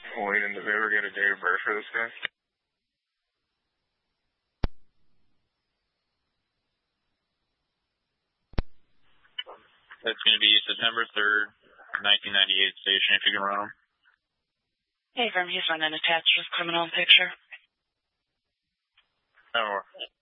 Wayne, did we ever get a date of birth for this guy? That's going to be September 3rd, 1998 station, if you can run him. Hey, Verm, he's running attached with criminal picture. Oh.